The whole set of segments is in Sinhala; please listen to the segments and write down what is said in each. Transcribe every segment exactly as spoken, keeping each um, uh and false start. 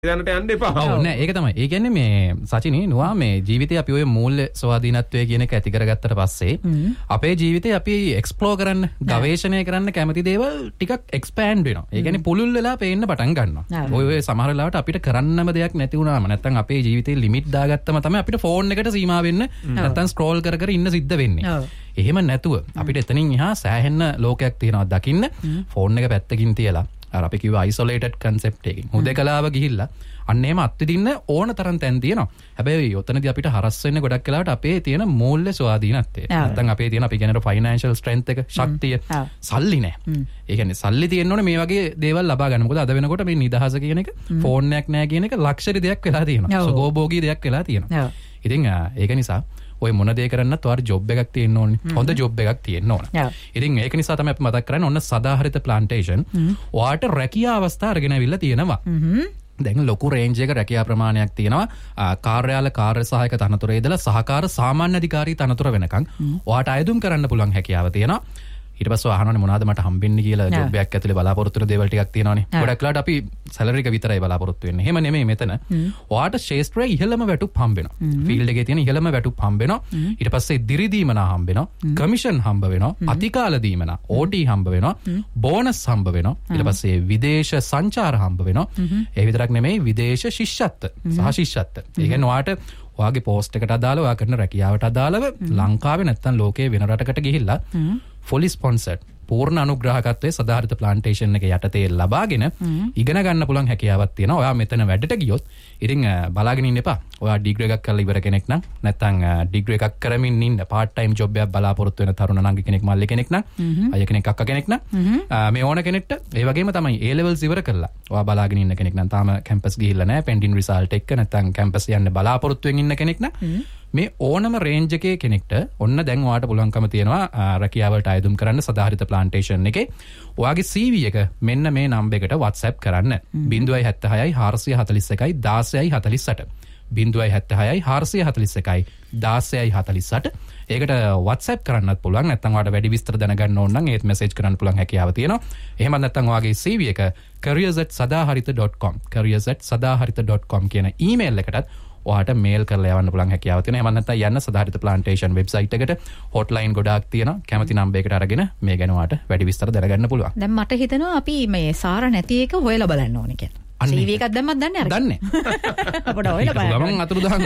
දැනට යන්න එපා. ඔව් නෑ ඒක තමයි. ඒ කියන්නේ මේ සචිනී නුවා මේ ජීවිතේ අපි ඔය මූල්‍ය ස්වාධීනත්වය කියන එක ඇති කරගත්තට පස්සේ අපේ ජීවිතේ අපි එක්ස්ප්ලෝර් කරන්න, ගවේෂණය කරන්න කැමති දේවල් ටිකක් එක්ස්පෑන්ඩ් වෙනවා. ඒ කියන්නේ පුළුල් වෙලා පේන්න පටන් ගන්නවා. ඔය ඔය සමහර වෙලාවට අපිට කරන්නම දෙයක් නැති වුණාම නැත්නම් අපේ ජීවිතේ ලිමිට් දාගත්තම තමයි අපිට ෆෝන් එකට සීමා වෙන්න නැත්නම් ස්ක්‍රෝල් කර කර ඉන්න සිද්ධ වෙන්නේ. එහෙම නැතුව අපිට එතනින් එහා සෑහෙන්න ලෝකයක් තියෙනවා දකින්න. ෆෝන් එක පැත්තකින් තියලා අර අපි කිව්ව isolated concept එකකින් හුදේකලාව ගිහිල්ලා අන්න එහෙම අත්විඳින්න ඕන තරම් තැන් තියෙනවා. හැබැයි ඔතනදී අපිට හරස් වෙන්නේ ගොඩක් වෙලාවට අපේ තියෙන මූල්‍ය ස්වාධීනත්වය. නැත්නම් අපේ තියෙන අපි කියන financial strength එක, ශක්තිය, සල්ලි නැහැ. ඒ කියන්නේ සල්ලි තියෙන්න ඕනේ මේ වගේ දේවල් ලබා ගන්න. මොකද අද වෙනකොට මේ නිදහස කියන එක, ෆෝන් එකක් නැහැ කියන එක ලක්ෂරි දෙයක් වෙලා තියෙනවා. සුඛෝභෝගී දෙයක් වෙලා තියෙනවා. ඉතින් ඒක නිසා ඔය මොන දේ කරන්නත් ඔයාට ජොබ් එකක් තියෙන්න ඕනේ. හොඳ ජොබ් එකක් තියෙන්න ඕන. ඉතින් ඒක නිසා තමයි අපි මතක් කරන්නේ ඔන්න සදාහරිත ප්ලාන්ටේෂන් ඔයාට රැකියා අවස්ථා අරගෙන අවිල්ලා තියෙනවා. දැන් ලොකු රේන්ජ් එක රැකියා ප්‍රමාණයක් තියෙනවා. කාර්යාල කාර්ය සහායක තනතුරේ ඉඳලා සහකාර සාමාන්‍ය අධිකාරී තනතුර වෙනකන් ඔයාට අයදුම් කරන්න පුළුවන් හැකියාව තියෙනවා. ඊට පස්සේ අහනවනේ මොනවාද මට හම්බෙන්නේ කියලා ජොබ් එකක් ඇතුලේ බලාපොරොත්තු වෙන දේවල් ටිකක් තියෙනවානේ. ගොඩක් වෙලාවට අපි සැලරි එක විතරයි බලාපොරොත්තු වෙන්නේ. එහෙම නෙමෙයි මෙතන. ඔයාට ශේෂ්ත්‍රයේ ඉහළම වැටුප් හම්බ වෙනවා. ෆීල්ඩ් එකේ තියෙන ඉහළම වැටුප් හම්බ වෙනවා. ඊට පස්සේ දිරි දීමනා හම්බ වෙනවා. කමිෂන් හම්බ වෙනවා. අතිකාල දීමනා, ඕ ටී හම්බ වෙනවා. බෝනස් හම්බ වෙනවා. ඊට පස්සේ විදේශ සංචාර හම්බ වෙනවා. ඒ විතරක් නෙමෙයි විදේශ ශිෂ්‍යත්ව සහ ශිෂ්‍යත්ව. ඒ කියන්නේ ඔයාට ඔයාගේ පෝස්ට් එකට අදාළව ඔයා කරන රැකියාවට අදාළව ලංකාවේ නැත්නම් ලෝකයේ වෙන රටකට ගිහිල්ලා fully sponsored පූර්ණ අනුග්‍රහකත්වයේ සදාහරිත ප්ලාන්ටේෂන් එක යටතේ ලබාගෙන ඉගෙන ගන්න පුළුවන් හැකියාවක් තියෙනවා. ඔයා මෙතන වැඩට ගියොත් ඉතින් බලාගෙන ඉන්න එපා. ඔයා ඩිග්‍රී එකක් කරලා ඉවර කෙනෙක් නම් නැත්නම් ඩිග්‍රී එකක් කරමින් ඉන්න part time job එකක් බලාපොරොත්තු වෙන තරුණ නංගි කෙනෙක්, මල්ලි කෙනෙක් නම්, අයියා කෙනෙක්, අක්කා කෙනෙක් නම් මේ ඕන කෙනෙක්ට ඒ වගේම තමයි A levels ඉවර කළා. ඔයා බලාගෙන ඉන්න කෙනෙක් නම් තාම කැම්පස් ගිහිල්ලා නැහැ, pending result එක නැත්නම් කැම්පස් යන්න බලාපොරොත්තු වෙමින් ඉන්න කෙනෙක් නම් මේ ඕනම රේන්ජ් එකේ කෙනෙක්ට ඔන්න දැන් ඔයාට පුළුවන්කම තියෙනවා රැකියාවලට අයදුම් කරන්න සදාහරිත ප්ලාන්ටේෂන් එකේ. ඔයාගේ සී වී එක මෙන්න මේ නම්බර් එකට WhatsApp කරන්න. zero seven six six four four one one one zero four eight zero seven six six four four one one one zero four eight. ඒකට WhatsApp කරන්නත් පුළුවන්. නැත්නම් ඔයාලට වැඩි විස්තර දැනගන්න ඕන නම් ඒත් මැසේජ් කරන්න පුළුවන් හැකියාව තියෙනවා. එහෙම නැත්නම් ඔයාගේ සී වී එක careers at sadaharita dot com careers at sadaharita dot com කියන ඊමේල් එකටත් ඔයාට මේල් කරලා යවන්න පුළුවන් හැකියාව තියෙනවා. එහෙම නැත්නම් යන්න සදාහරිත ප්ලාන්ටේෂන් වෙබ්සයිට් එකට හොට්ලයින් ගොඩාක් තියෙනවා. කැමති නම්බර් එකට අරගෙන මේ ගැන ඔයාට වැඩි විස්තර දැනගන්න පුළුවන්. දැන් මට හිතෙනවා අපි මේ සාර නැති එක හොයලා බලන්න ඕනේ කියලා. සී වී එකක් දැම්මත් දන්නේ අර. දන්නේ. අපිට හොයලා බලන්න. ගමන් අතුරු දාන්න.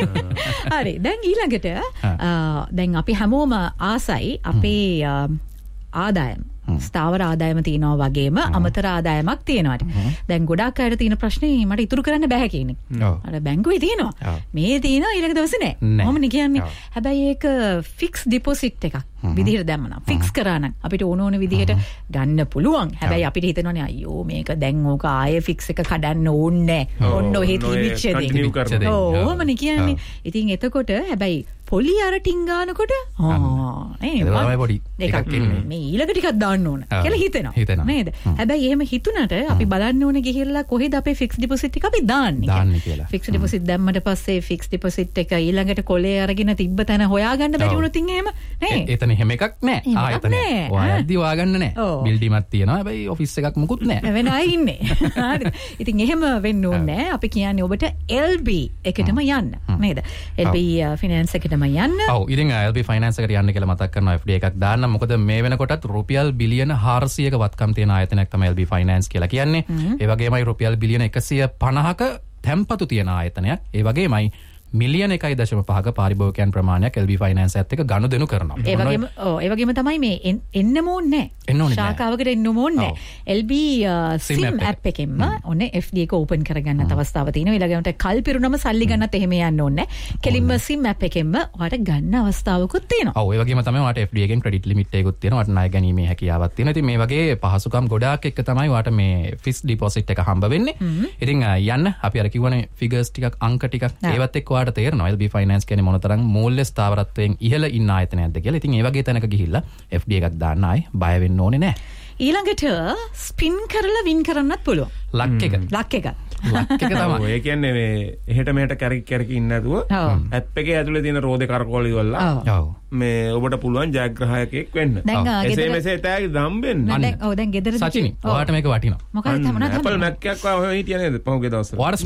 හරි. දැන් ඊළඟට දැන් අපි හැමෝම ආසයි අපේ ආදායම ස්ථාවර ආදායම තියෙනවා වගේම අමතර ආදායමක් තියෙනවාට. දැන් ගොඩක් අයට තියෙන ප්‍රශ්නේ මට ඉතුරු කරන්න බෑ කියන එක. අර බැංකුවේ තියෙනවා. මේ තියෙනවා ඊළඟ දවසේ නෑ. මොහොමනේ කියන්නේ. හැබැයි ඒක ෆික්ස් ඩිපොසිට් එකක් විදිහට දැම්මනම් ෆික්ස් කරා නම් අපිට ඕන ඕන විදිහට ගන්න පුළුවන්. හැබැයි අපිට හිතෙනවානේ අයියෝ මේක දැන් ඕක ආයේ ෆික්ස් එක කඩන්න ඕනේ නෑ. ඔන්න ඔහෙ තිබිච්ච දේ. ඔව් ඔහමනේ කියන්නේ. ඉතින් එතකොට හැබැයි පොලි අර ටින්ගානකොට ආ නේ පොඩි එකක් මේ ඊළඟ ටිකක් දාන්න ඕන කියලා හිතෙනවා නේද? හැබැයි එහෙම හිතුණට අපි බලන්න ඕනේ ගිහිල්ලා කොහෙද අපේ ෆික්ස් ඩිපොසිට් එක අපි දාන්නේ කියලා. ෆික්ස් ඩිපොසිට් දැම්මට පස්සේ ෆික්ස් ඩිපොසිට් එක ඊළඟට කොලේ අරගෙන තිබ්බ තැන හොයාගන්න බැරි වුණොත් ඉතින් එහෙම නේ. එතන එහෙම එකක් නෑ. ආ එතන ඔයාදී හොයාගන්න නෑ. බිල්ඩිමක් තියෙනවා. හැබැයි ඔෆිස් එකක් මුකුත් නෑ. වෙන අය ඉන්නේ. හරිද? ඉතින් එහෙම වෙන්න ඕනේ නෑ. අපි කියන්නේ ඔබට එල් බී එකටම යන්න නේද? එල් බී ෆිනෑන්ස් එකට යන්න. ඔව් ඉතින් එල් බී ෆයිනෑන්ස් එකට යන්න කියලා මතක් කරනවා. එෆ් ඩී එකක් දාන්න. මොකද මේ වෙනකොටත් රුපියල් බිලියන හාරසියක වත්කම් තියෙන ආයතනයක් තමයි එල් බී ෆයිනෑන්ස් කියලා කියන්නේ. ඒ වගේමයි රුපියල් බිලියන එකසිය පනහක තැන්පතු තියෙන ආයතනයක්. ඒ වගේමයි මිලියන එකයි දශම පහක පාරිභෝගිකයන් ප්‍රමාණයක් එල් බී ෆයිනෑන්ස් එකත් එක්ක ගනුදෙනු කරනවා. ඒ වගේම ඔව් ඒ වගේම තමයි මේ එන්නම ඕනේ නැහැ. ශාඛාවකට එන්නම ඕනේ නැහැ. එල් බී සිම් ඇප් එකෙන්ම ඔන්නේ එෆ් ඩී එක ඕපන් කරගන්න අවස්ථාව තියෙනවා. ඊළඟට කල් පිරුණම සල්ලි ගන්නත් එහෙම යන්න ඕනේ නැහැ. කෙලින්ම සිම් ඇප් එකෙන්ම ඔයාලට ගන්න අවස්ථාවකුත් තියෙනවා. ඔව් ඒ වගේම තමයි ඔයාලට එෆ් ඩී එකෙන් ක්‍රෙඩිට් ලිමිට් එකකුත් තියෙනවා. ඔයාලට ණය ගැනීමේ හැකියාවක් තියෙනවා. ඉතින් මේ වගේ පහසුකම් ගොඩාක් එක්ක තමයි ඔයාලට මේ ෆික්ස් ඩිපොසිට් එක හම්බ වෙන්නේ. ඉතින් යන්න අපි අර කිව්වනේ ෆිගර්ස් ටිකක් අංක ටිකක් ඒවත් එක්ක ඔයාලට තේරෙනවා එල් බී ෆයිනෑන්ස් කියන්නේ මොන තරම් මූල්‍ය ස්ථාවරත්වයෙන් ඉහළ ඉන්න ආයතනයක්ද කියලා. ඉතින් ඒ වගේ තැනක ගිහිල්ලා එෆ් ඩී එකක් දාන්න ආයේ බය වෙන්න ඕනේ නැහැ. ඊළඟට ස්පින් කරලා වින් කරන්නත් පුළුවන්. ලක් එක. ලක් එක. ලක් එක තමයි. ඒ කියන්නේ මේ එහෙට මෙහෙට කැරකි කැරකි ඉන්නේ නැතුව ඇප් එකේ ඇතුලේ තියෙන රෝදේ කරකෝල ඉවල්ලා ඔව්. මේ ඔබට පුළුවන් ජයග්‍රාහකයෙක් වෙන්න. දැන් එසේ මෙසේ තෑගි දම්බෙන්න. දැන් ඔව් දැන් ගෙදර සචිනි ඔයාට මේක වටිනවා. මොකද තමයි Apple Mac එකක් ඔය හිටියේ නේද පහුගිය දවස්වල? ඔයාට